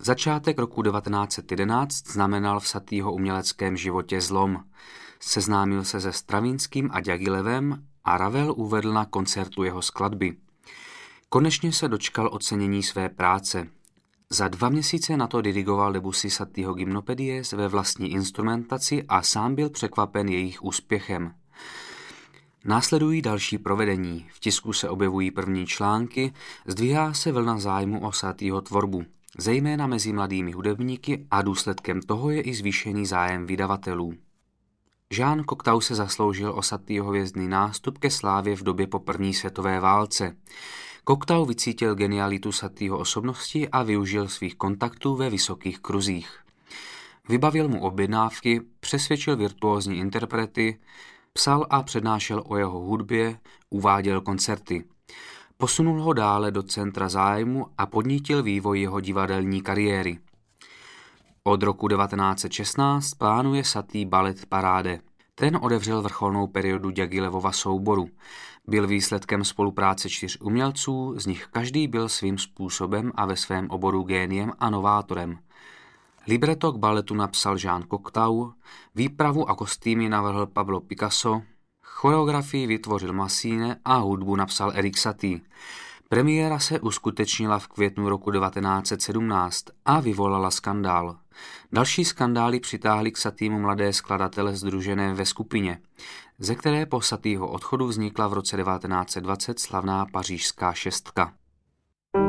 Začátek roku 1911 znamenal v Satýho uměleckém životě zlom. Seznámil se se Stravínským a Ďagilevem a Ravel uvedl na koncertu jeho skladby. Konečně se dočkal ocenění své práce. Za 2 měsíce na to dirigoval Debussy Satýho Gymnopédies ve vlastní instrumentaci a sám byl překvapen jejich úspěchem. Následují další provedení, v tisku se objevují první články, zdvihá se vlna zájmu o Satýho tvorbu, zejména mezi mladými hudebníky, a důsledkem toho je i zvýšený zájem vydavatelů. Jean Cocteau se zasloužil o Satýho hvězdný nástup ke slávě v době po první světové válce. Cocteau vycítil genialitu Satýho osobnosti a využil svých kontaktů ve vysokých kruzích. Vybavil mu objednávky, přesvědčil virtuózní interprety, psal a přednášel o jeho hudbě, uváděl koncerty. Posunul ho dále do centra zájmu a podnítil vývoj jeho divadelní kariéry. Od roku 1916 plánuje Satý balet Paráde. Ten otevřel vrcholnou periodu Ďagilevova souboru. Byl výsledkem spolupráce 4 umělců, z nich každý byl svým způsobem a ve svém oboru géniem a novátorem. Libreto k baletu napsal Jean Cocteau, výpravu a kostýmy navrhl Pablo Picasso, choreografii vytvořil Massenet a hudbu napsal Erik Satie. Premiéra se uskutečnila v květnu roku 1917 a vyvolala skandál. Další skandály přitáhly k Satýmu mladé skladatele sdružené ve skupině, ze které po Satýho odchodu vznikla v roce 1920 slavná pařížská šestka.